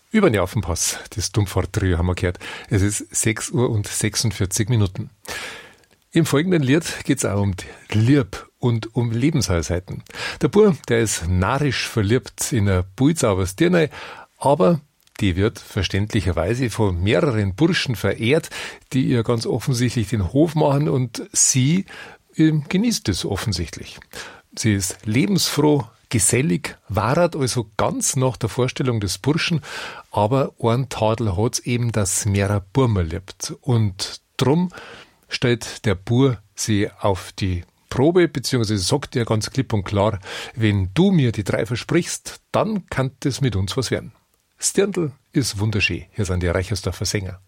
Über den Affenpass, das Dummfahrt-Trio haben wir gehört. Es ist 6 Uhr und 46 Minuten. Im folgenden Lied geht's auch um Lieb und um Lebensweisheiten. Der Bub, der ist narrisch verliebt in eine Bulzauers Dirnei, aber die wird verständlicherweise von mehreren Burschen verehrt, die ihr ganz offensichtlich den Hof machen und sie genießt es offensichtlich. Sie ist lebensfroh, gesellig, wahret also ganz nach der Vorstellung des Burschen, aber einen Tadel hat's eben, dass mehrer Burmer liebt. Und drum stellt der Bur sie auf die Probe, beziehungsweise sagt er ganz klipp und klar, wenn du mir die 3 versprichst, dann kann das mit uns was werden. Das Dirndl ist wunderschön. Hier sind die Reichersdorfer Sänger.